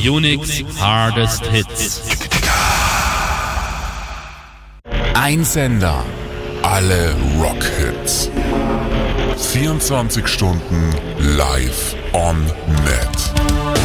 Unix Hardest Hits. Ein Sender, alle Rock-Hits. 24 Stunden live on net.